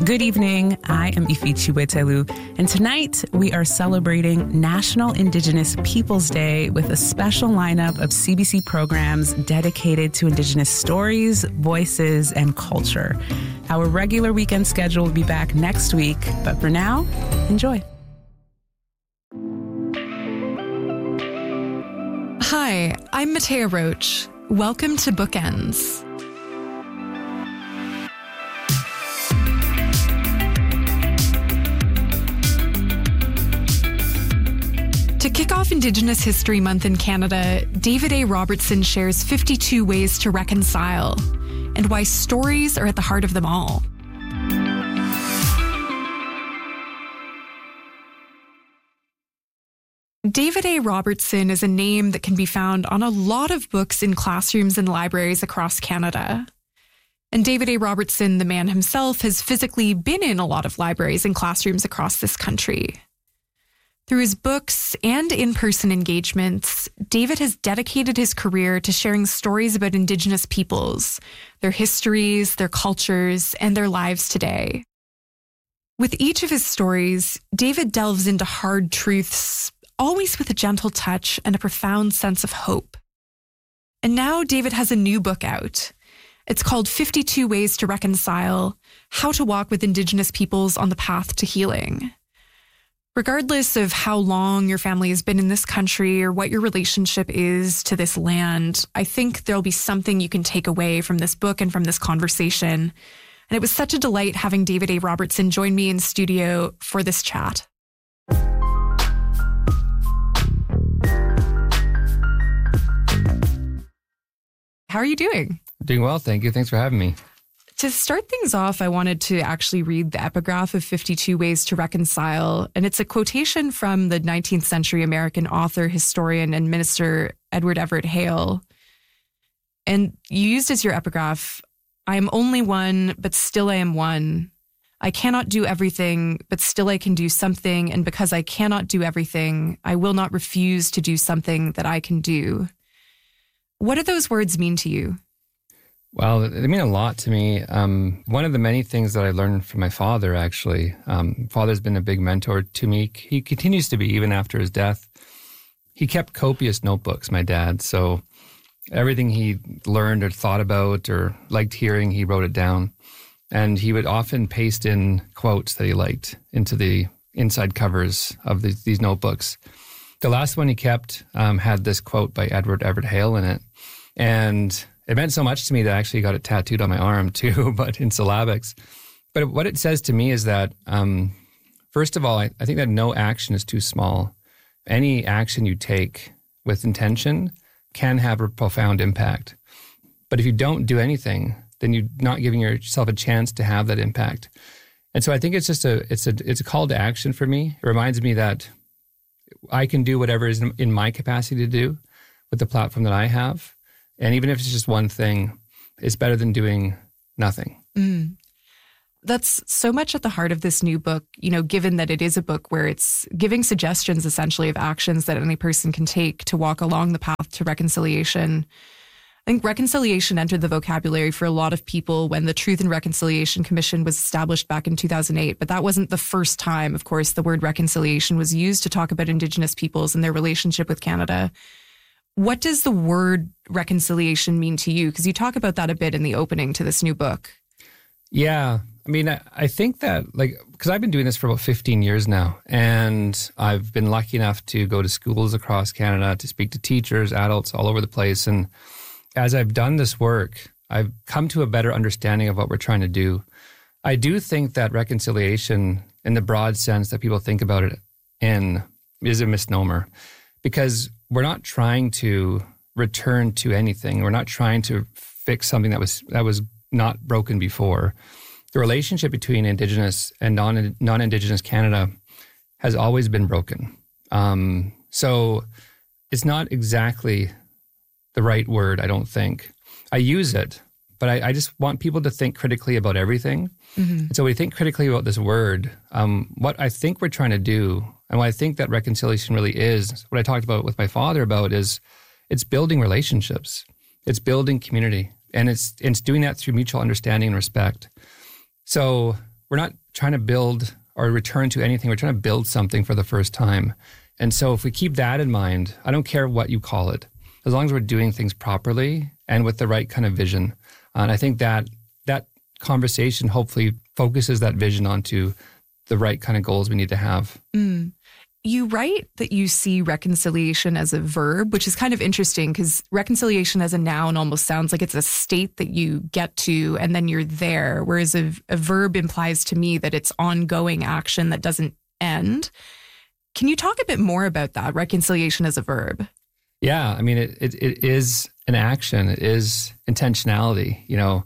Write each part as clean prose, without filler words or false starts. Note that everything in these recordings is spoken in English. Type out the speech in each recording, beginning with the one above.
Good evening. I am Ifi Chiwetelu, and tonight we are celebrating National Indigenous Peoples Day with a special lineup of CBC programs dedicated to Indigenous stories, voices, and culture. Our regular weekend schedule will be back next week, but for now, enjoy. Hi, I'm Matea Roach. Welcome to Bookends. To kick off Indigenous History Month in Canada, David A. Robertson shares 52 ways to reconcile and why stories are at the heart of them all. David A. Robertson is a name that can be found on a lot of books in classrooms and libraries across Canada. And David A. Robertson, the man himself, has physically been in a lot of libraries and classrooms across this country. Through his books and in-person engagements, David has dedicated his career to sharing stories about Indigenous peoples, their histories, their cultures, and their lives today. With each of his stories, David delves into hard truths, always with a gentle touch and a profound sense of hope. And now David has a new book out. It's called 52 Ways to Reconcile: How to Walk with Indigenous Peoples on the Path to Healing. Regardless of how long your family has been in this country or what your relationship is to this land, I think there'll be something you can take away from this book and from this conversation. And it was such a delight having David A. Robertson join me in studio for this chat. How are you doing? Doing well, thank you. Thanks for having me. To start things off, I wanted to actually read the epigraph of 52 Ways to Reconcile. And it's a quotation from the 19th century American author, historian, and minister Edward Everett Hale. And you used as your epigraph, "I am only one, but still I am one. I cannot do everything, but still I can do something. And because I cannot do everything, I will not refuse to do something that I can do." What do those words mean to you? Well, they mean a lot to me. One of the many things that I learned from my father, actually. Father's been a big mentor to me. He continues to be, even after his death. He kept copious notebooks, my dad. So everything he learned or thought about or liked hearing, he wrote it down. And he would often paste in quotes that he liked into the inside covers of these notebooks. The last one he kept had this quote by Edward Everett Hale in it. And it meant so much to me that I actually got it tattooed on my arm too, but in syllabics. But what it says to me is that, first of all, I think that no action is too small. Any action you take with intention can have a profound impact. But if you don't do anything, then you're not giving yourself a chance to have that impact. And so I think it's just it's a call to action for me. It reminds me that I can do whatever is in my capacity to do with the platform that I have. And even if it's just one thing, it's better than doing nothing. Mm. That's so much at the heart of this new book, given that it is a book where it's giving suggestions essentially of actions that any person can take to walk along the path to reconciliation. I think reconciliation entered the vocabulary for a lot of people when the Truth and Reconciliation Commission was established back in 2008. But that wasn't the first time, of course, the word reconciliation was used to talk about Indigenous peoples and their relationship with Canada. What does the word reconciliation mean to you? Because you talk about that a bit in the opening to this new book. Yeah. I mean, I think that, because I've been doing this for about 15 years now, and I've been lucky enough to go to schools across Canada, to speak to teachers, adults all over the place. And as I've done this work, I've come to a better understanding of what we're trying to do. I do think that reconciliation, in the broad sense that people think about it in, is a misnomer, because we're not trying to return to anything. We're not trying to fix something that was not broken before. The relationship between Indigenous and non-Indigenous Canada has always been broken. So it's not exactly the right word, I don't think. I use it, but I just want people to think critically about everything. Mm-hmm. And so when we think critically about this word, what I think we're trying to do, and what I think that reconciliation really is, what I talked about with my father about, is it's building relationships. It's building community. And it's doing that through mutual understanding and respect. So we're not trying to build or return to anything. We're trying to build something for the first time. And so if we keep that in mind, I don't care what you call it, as long as we're doing things properly and with the right kind of vision. And I think that conversation hopefully focuses that vision onto the right kind of goals we need to have. You write that you see reconciliation as a verb, which is kind of interesting because reconciliation as a noun almost sounds like it's a state that you get to and then you're there, whereas a verb implies to me that it's ongoing action that doesn't end. Can you talk a bit more about that, reconciliation as a verb? Yeah, I mean, it is an action. It is intentionality.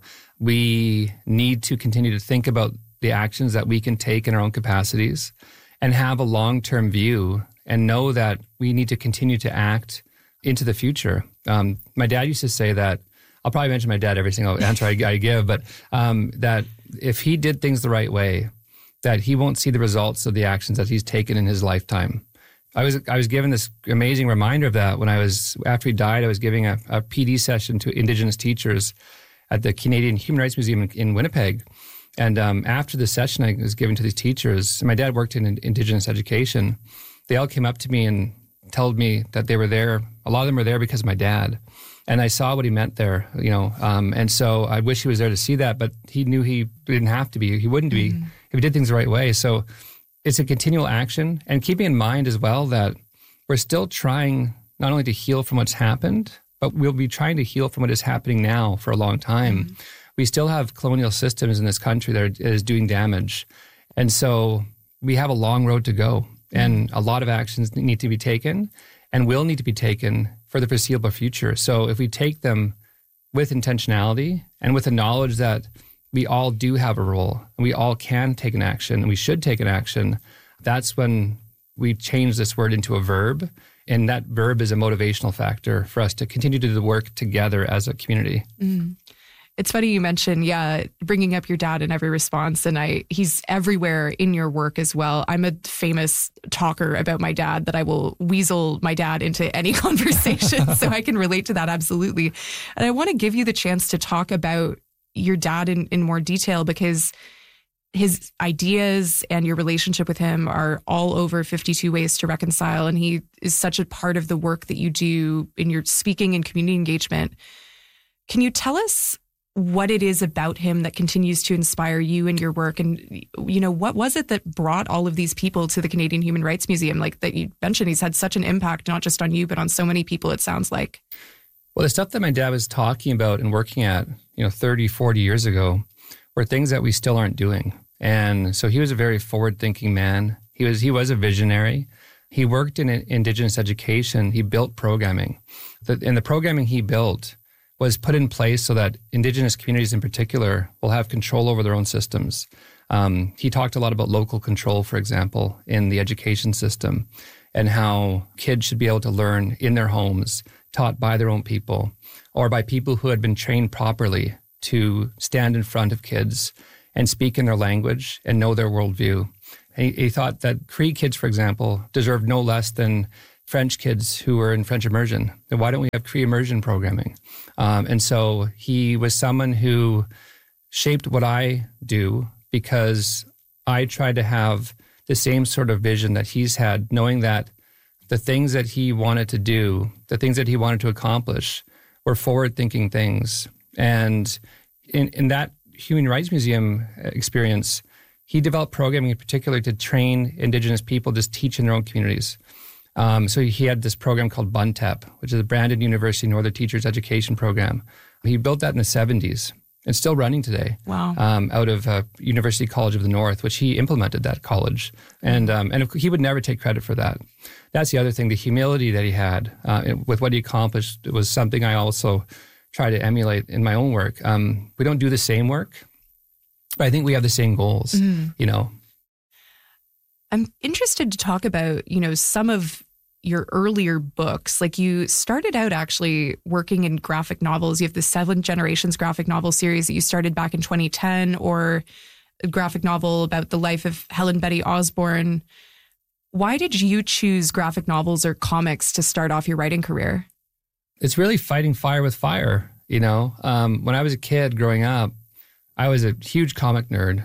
We need to continue to think about the actions that we can take in our own capacities and have a long-term view and know that we need to continue to act into the future. My dad used to say that, I'll probably mention my dad every single answer I give, but that if he did things the right way, that he won't see the results of the actions that he's taken in his lifetime. I was given this amazing reminder of that when after he died, I was giving a PD session to Indigenous teachers at the Canadian Human Rights Museum in Winnipeg. And after the session I was giving to these teachers, my dad worked in Indigenous education. They all came up to me and told me that they were there. A lot of them were there because of my dad. And I saw what he meant there, and so I wish he was there to see that, but he knew he didn't have to be. He wouldn't be if he did things the right way. So it's a continual action, and keeping in mind as well that we're still trying not only to heal from what's happened, but we'll be trying to heal from what is happening now for a long time. We still have colonial systems in this country that is doing damage. And so we have a long road to go, and a lot of actions need to be taken and will need to be taken for the foreseeable future. So if we take them with intentionality and with the knowledge that we all do have a role and we all can take an action and we should take an action, that's when we change this word into a verb. And that verb is a motivational factor for us to continue to do the work together as a community. It's funny you mentioned, bringing up your dad in every response, and he's everywhere in your work as well. I'm a famous talker about my dad that I will weasel my dad into any conversation, so I can relate to that absolutely. And I want to give you the chance to talk about your dad in more detail because his ideas and your relationship with him are all over 52 Ways to Reconcile, and he is such a part of the work that you do in your speaking and community engagement. Can you tell us what it is about him that continues to inspire you in your work? And, what was it that brought all of these people to the Canadian Human Rights Museum? Like that you mentioned, he's had such an impact, not just on you, but on so many people, it sounds like. Well, the stuff that my dad was talking about and working at, 30, 40 years ago were things that we still aren't doing. And so he was a very forward-thinking man. He was a visionary. He worked in Indigenous education. He built programming. And the programming he built was put in place so that Indigenous communities in particular will have control over their own systems. He talked a lot about local control, for example, in the education system, and how kids should be able to learn in their homes, taught by their own people, or by people who had been trained properly to stand in front of kids and speak in their language and know their worldview. And he thought that Cree kids, for example, deserved no less than French kids who were in French immersion. Then why don't we have Cree immersion programming? And so he was someone who shaped what I do because I tried to have the same sort of vision that he's had, knowing that the things that he wanted to do, the things that he wanted to accomplish were forward-thinking things. And in that Human Rights Museum experience, he developed programming in particular to train Indigenous people to teach in their own communities. So he had this program called BUNTEP, which is the Brandon University Northern Teachers Education Program. He built that in the 70s. It's still running today. Wow. Out of University College of the North, which he implemented that college. And he would never take credit for that. That's the other thing, the humility that he had with what he accomplished was something I also try to emulate in my own work. We don't do the same work, but I think we have the same goals, I'm interested to talk about, some of your earlier books. Like you started out actually working in graphic novels. You have the 7 Generations graphic novel series that you started back in 2010, or a graphic novel about the life of Helen Betty Osborne. Why did you choose graphic novels or comics to start off your writing career? It's really fighting fire with fire, When I was a kid growing up, I was a huge comic nerd.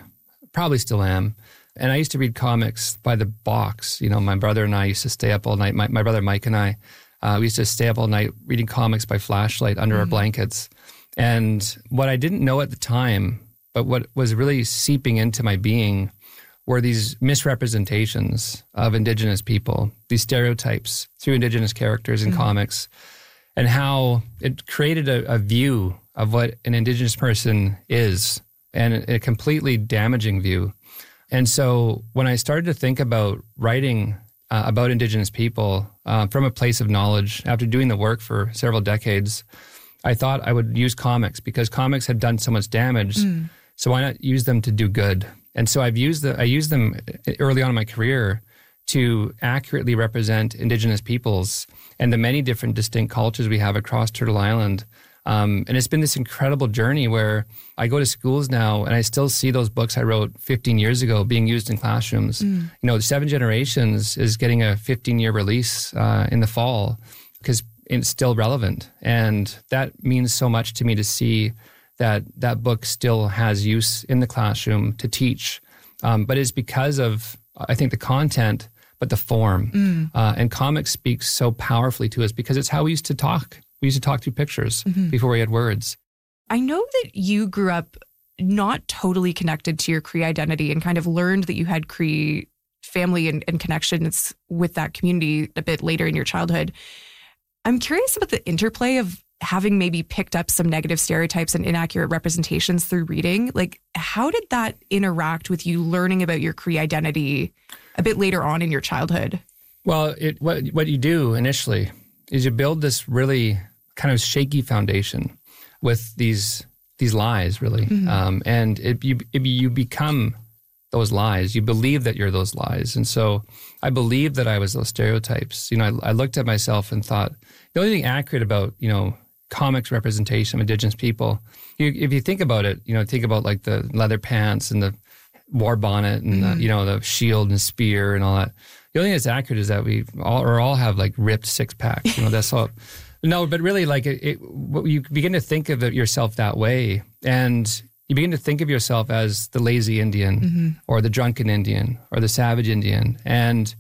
probably still am. And I used to read comics by the box. My brother and I used to stay up all night. My brother Mike and I, we used to stay up all night reading comics by flashlight under our blankets. And what I didn't know at the time, but what was really seeping into my being, were these misrepresentations of Indigenous people, these stereotypes through Indigenous characters in comics, and how it created a view of what an Indigenous person is, and a completely damaging view. And so when I started to think about writing about Indigenous people from a place of knowledge, after doing the work for several decades, I thought I would use comics because comics had done so much damage. So why not use them to do good? And so I used them early on in my career to accurately represent Indigenous peoples and the many different distinct cultures we have across Turtle Island. And it's been this incredible journey where I go to schools now and I still see those books I wrote 15 years ago being used in classrooms. Seven Generations is getting a 15-year release in the fall because it's still relevant. And that means so much to me to see that book still has use in the classroom to teach. But it's because of, I think, the content, but the form. And comics speak so powerfully to us because it's how we used to talk. We used to talk through pictures before we had words. I know that you grew up not totally connected to your Cree identity and kind of learned that you had Cree family and connections with that community a bit later in your childhood. I'm curious about the interplay of having maybe picked up some negative stereotypes and inaccurate representations through reading. Like, how did that interact with you learning about your Cree identity a bit later on in your childhood? Well, what you do initially is you build this really kind of shaky foundation with these lies, really. And you become those lies. You believe that you're those lies. And so I believed that I was those stereotypes. I looked at myself and thought, the only thing accurate about, comics representation of Indigenous people, if you think about it, think about like the leather pants and the war bonnet and the shield and spear and all that. The only thing that's accurate is that we all have like ripped six packs. That's all. No, but really, like you begin to think of yourself that way, and you begin to think of yourself as the lazy Indian or the drunken Indian or the savage Indian, and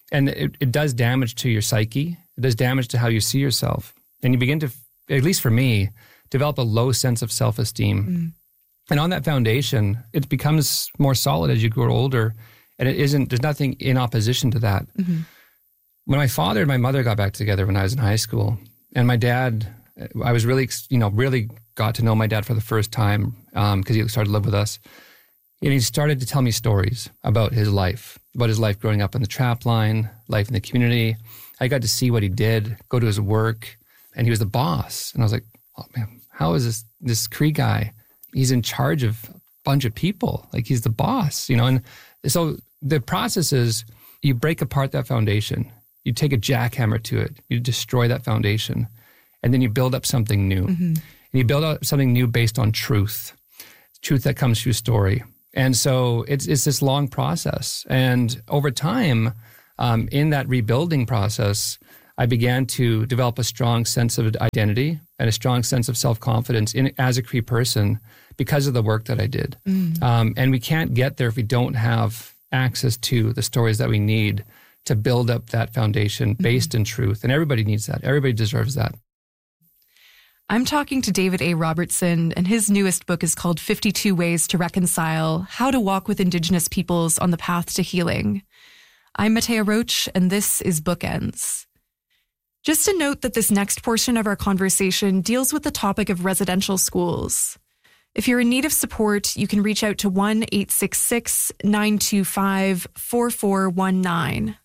it does damage to your psyche. It does damage to how you see yourself, and you begin to, at least for me, develop a low sense of self-esteem. And on that foundation, it becomes more solid as you grow older. And there's nothing in opposition to that. When my father and my mother got back together when I was in high school, and my dad, I was really got to know my dad for the first time because he started to live with us. And he started to tell me stories about his life growing up on the trap line, life in the community. I got to see what he did, go to his work, and he was the boss. And I was like, oh man, how is this Cree guy? He's in charge of a bunch of people. Like, he's the boss, And so the process is you break apart that foundation. You take a jackhammer to it. You destroy that foundation. And then you build up something new. And you build up something new based on truth that comes through story. And so it's this long process. And over time, in that rebuilding process, I began to develop a strong sense of identity and a strong sense of self-confidence as a Cree person because of the work that I did. And we can't get there if we don't have access to the stories that we need to build up that foundation based in truth. And everybody needs that. Everybody deserves that. I'm talking to David A. Robertson, and his newest book is called 52 Ways to Reconcile: How to Walk with Indigenous Peoples on the Path to Healing. I'm Matea Roach, and this is Bookends. Just a note that this next portion of our conversation deals with the topic of residential schools. If you're in need of support, you can reach out to 1-866-925-4419.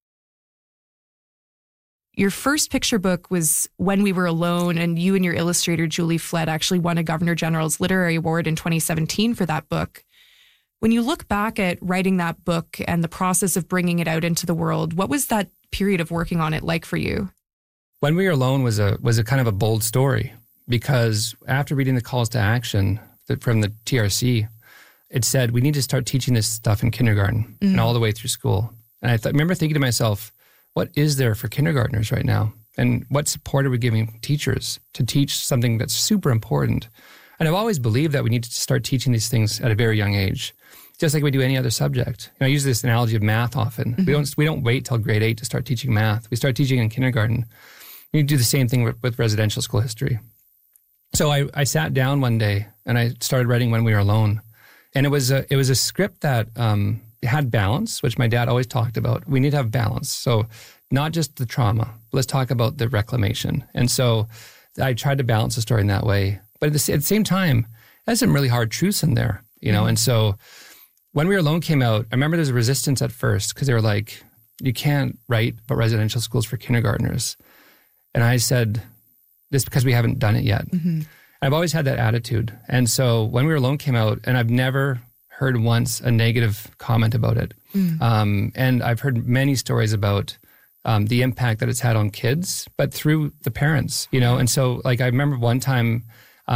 Your first picture book was When We Were Alone, and you and your illustrator, Julie Flett, actually won a Governor General's Literary Award in 2017 for that book. When you look back at writing that book and the process of bringing it out into the world, what was that period of working on it like for you? When We Were Alone was a kind of a bold story, because after reading the calls to action from the TRC, it said we need to start teaching this stuff in kindergarten and all the way through school. And I remember thinking to myself, what is there for kindergartners right now? And what support are we giving teachers to teach something that's super important? And I've always believed that we need to start teaching these things at a very young age. just like we do any other subject. I use this analogy of math often. We don't wait till grade 8 to start teaching math. We start teaching in kindergarten. You do the same thing with residential school history. So I sat down one day and I started writing When We Were Alone. And it was a script that had balance, which my dad always talked about. We need to have balance. So not just the trauma, let's talk about the reclamation. And so I tried to balance the story in that way. But at the same time, there's some really hard truths in there, And so When We Were Alone came out, I remember there was a resistance at first because they were like, you can't write about residential schools for kindergartners. And I said, this is because we haven't done it yet. I've always had that attitude. And so When We Were Alone came out, and I've never heard once a negative comment about it. And I've heard many stories about the impact that it's had on kids, but through the parents, And so I remember one time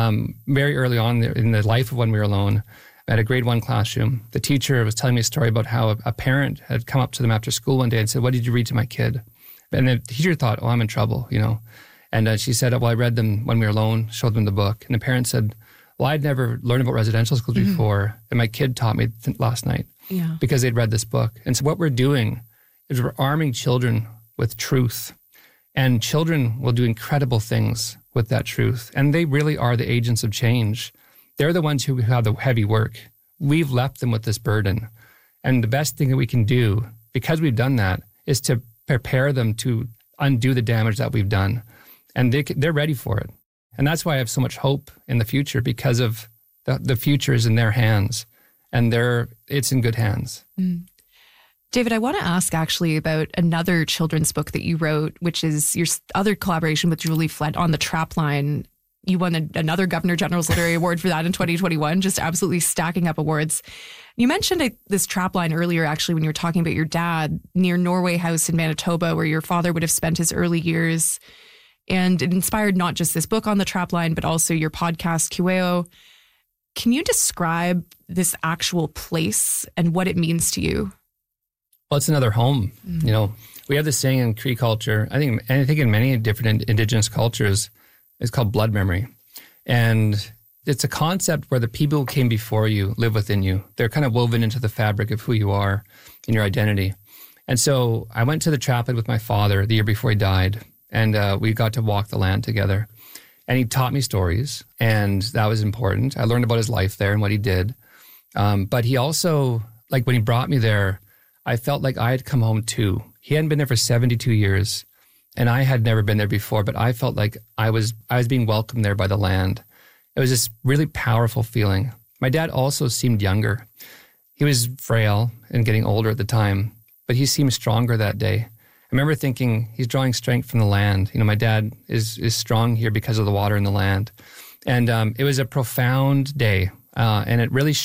very early on in the life of When We Were Alone, at a grade 1 classroom, the teacher was telling me a story about how a parent had come up to them after school one day and said, what did you read to my kid? And the teacher thought, I'm in trouble, And she said, I read them When We Were Alone, showed them the book. And the parent said, I'd never learned about residential schools before. And my kid taught me last night because they'd read this book. And so what we're doing is we're arming children with truth. And children will do incredible things with that truth. And they really are the agents of change. They're the ones who have the heavy work. We've left them with this burden. And the best thing that we can do, because we've done that, is to prepare them to undo the damage that we've done. And they're ready for it. And that's why I have so much hope in the future, because of the future is in their hands, and it's in good hands. David, I want to ask actually about another children's book that you wrote, which is your other collaboration with Julie Flett on The Trapline. You won another Governor General's Literary Award for that in 2021, just absolutely stacking up awards. You mentioned this trapline earlier, actually, when you were talking about your dad near Norway House in Manitoba, where your father would have spent his early years. And it inspired not just this book on the trapline, but also your podcast, Kiweo. Can you describe this actual place and what it means to you? Well, it's another home. We have this saying in Cree culture, I think in many different Indigenous cultures, it's called blood memory. And it's a concept where the people who came before you live within you. They're kind of woven into the fabric of who you are and your identity. And so I went to the trapline with my father the year before he died. And we got to walk the land together. And he taught me stories, and that was important. I learned about his life there and what he did. But he also, when he brought me there, I felt like I had come home too. He hadn't been there for 72 years, and I had never been there before, but I felt like I was being welcomed there by the land. It was this really powerful feeling. My dad also seemed younger. He was frail and getting older at the time, but he seemed stronger that day. I remember thinking, he's drawing strength from the land. My dad is strong here because of the water in the land. And it was a profound day. And it really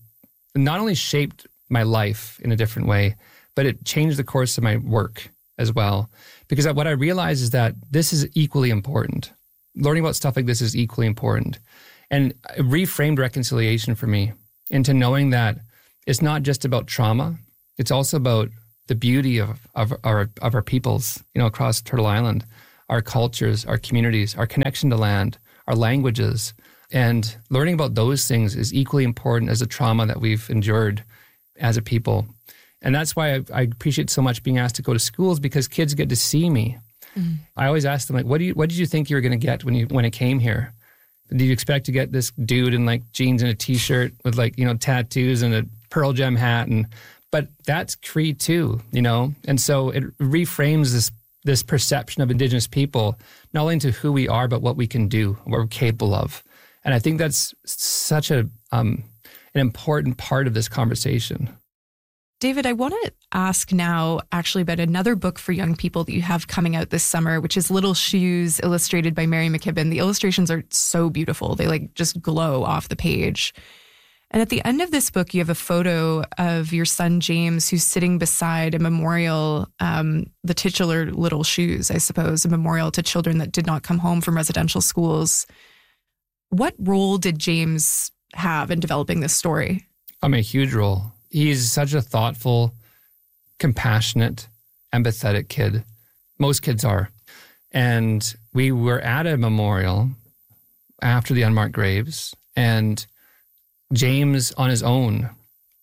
not only shaped my life in a different way, but it changed the course of my work as well. Because what I realized is that this is equally important. Learning about stuff like this is equally important. And it reframed reconciliation for me into knowing that it's not just about trauma. It's also about the beauty of our peoples, across Turtle Island, our cultures, our communities, our connection to land, our languages. And learning about those things is equally important as the trauma that we've endured as a people. And that's why I appreciate so much being asked to go to schools, because kids get to see me. I always ask them, what did you think you were going to get when it came here? Did you expect to get this dude in jeans and a t-shirt with tattoos and a Pearl Jam hat? But that's Cree too, And so it reframes this perception of Indigenous people, not only into who we are, but what we can do, what we're capable of. And I think that's such an important part of this conversation. David, I want to ask now actually about another book for young people that you have coming out this summer, which is Little Shoes, illustrated by Mary McKibben. The illustrations are so beautiful. They just glow off the page. And at the end of this book, you have a photo of your son, James, who's sitting beside a memorial, the titular Little Shoes, I suppose, a memorial to children that did not come home from residential schools. What role did James have in developing this story? A huge role. He's such a thoughtful, compassionate, empathetic kid. Most kids are. And we were at a memorial after the unmarked graves, and James on his own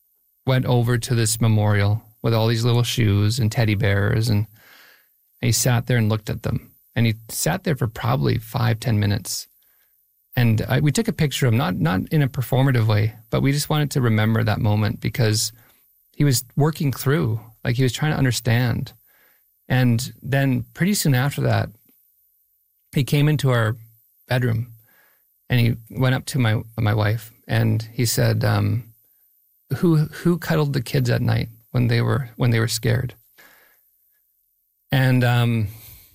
went over to this memorial with all these little shoes and teddy bears, and he sat there and looked at them. And he sat there for probably 5-10 minutes. And we took a picture of him, not in a performative way, but we just wanted to remember that moment because he was working through, like he was trying to understand. And then pretty soon after that, he came into our bedroom and he went up to my wife and he said, who cuddled the kids at night when they were scared? And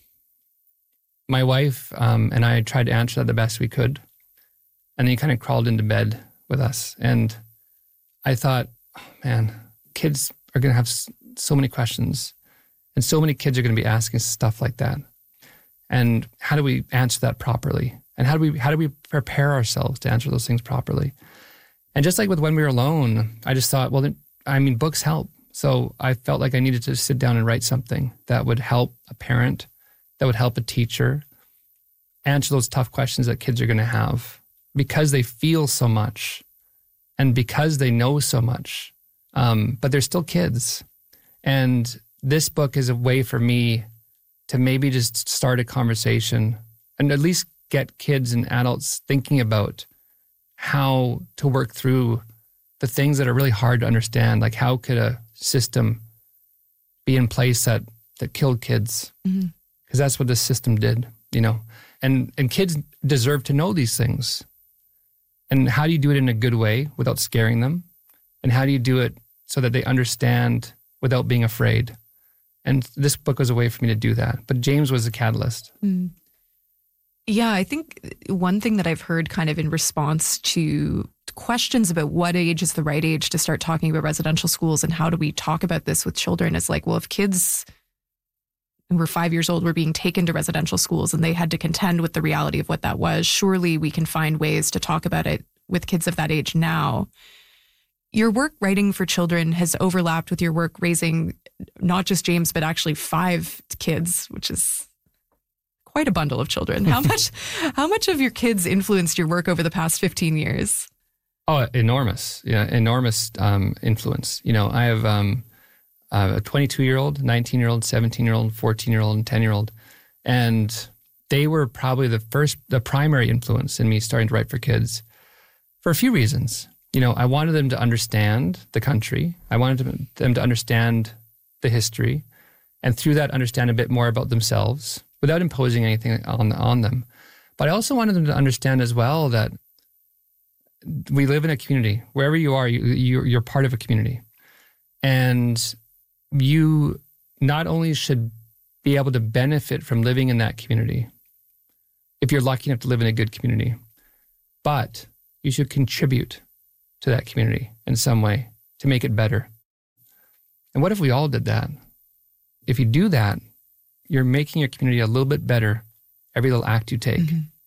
my wife and I tried to answer that the best we could. And then he kind of crawled into bed with us. And I thought, oh, man, kids are going to have so many questions. And so many kids are going to be asking stuff like that. And how do we answer that properly? And how do we prepare ourselves to answer those things properly? And just like with When We Were Alone, I just thought, well, books help. So I felt like I needed to sit down and write something that would help a parent, that would help a teacher answer those tough questions that kids are going to have because they feel so much and because they know so much. But they're still kids. And this book is a way for me to maybe just start a conversation and at least get kids and adults thinking about how to work through the things that are really hard to understand. Like, how could a system be in place that killed kids? Because that's what this system did, And kids deserve to know these things. And how do you do it in a good way without scaring them? And how do you do it so that they understand without being afraid? And this book was a way for me to do that. But James was a catalyst. Yeah, I think one thing that I've heard kind of in response to questions about what age is the right age to start talking about residential schools and how do we talk about this with children is like, well, if kids who were 5 years old were being taken to residential schools and they had to contend with the reality of what that was, surely we can find ways to talk about it with kids of that age now. Your work writing for children has overlapped with your work raising not just James, but actually 5 kids, which is quite a bundle of children. How much of your kids influenced your work over the past 15 years? Oh, enormous. Yeah, enormous influence. I have a 22-year-old, 19-year-old, 17-year-old, 14-year-old, and 10-year-old. And they were probably the primary influence in me starting to write for kids for a few reasons. I wanted them to understand the country. I wanted them to understand the history, and through that understand a bit more about themselves without imposing anything on them. But I also wanted them to understand as well that we live in a community. Wherever you are, you're part of a community. And you not only should be able to benefit from living in that community, if you're lucky enough to live in a good community, but you should contribute to that community in some way to make it better. And what if we all did that? If you do that, you're making your community a little bit better every little act you take.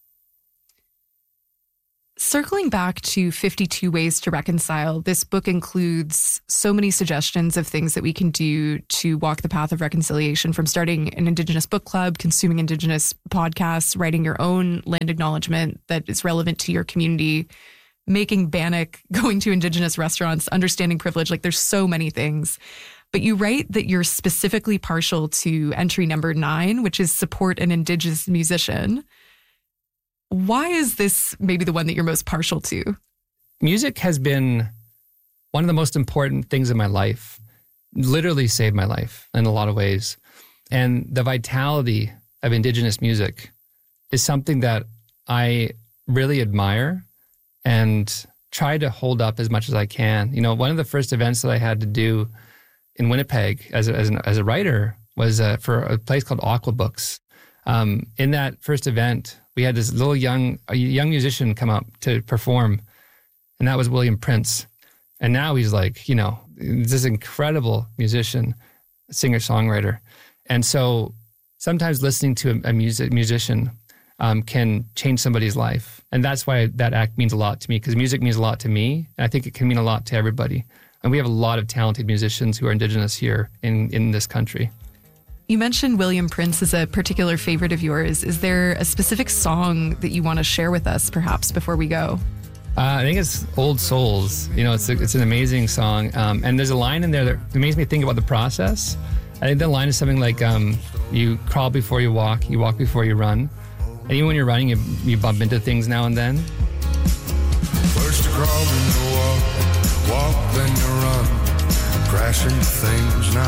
Circling back to 52 Ways to Reconcile, this book includes so many suggestions of things that we can do to walk the path of reconciliation, from starting an Indigenous book club, consuming Indigenous podcasts, writing your own land acknowledgement that is relevant to your community, making Bannock, going to Indigenous restaurants, understanding privilege. Like, there's so many things. But you write that you're specifically partial to entry number 9, which is support an Indigenous musician. Why is this maybe the one that you're most partial to? Music has been one of the most important things in my life, literally saved my life in a lot of ways. And the vitality of Indigenous music is something that I really admire and try to hold up as much as I can. One of the first events that I had to do in Winnipeg as a writer was for a place called Aqua Books. In that first event, we had this little young musician come up to perform, and that was William Prince. And now he's like, this incredible musician, singer-songwriter. And so sometimes listening to a musician can change somebody's life. And that's why that act means a lot to me, because music means a lot to me. And I think it can mean a lot to everybody. And we have a lot of talented musicians who are Indigenous here in this country. You mentioned William Prince as a particular favorite of yours. Is there a specific song that you want to share with us, perhaps, before we go? I think it's Old Souls. It's an amazing song. And there's a line in there that makes me think about the process. I think the line is something like, you crawl before you walk before you run. And even when you're running, you bump into things now and then. First you crawl, then you walk, then you run. Crash into things now.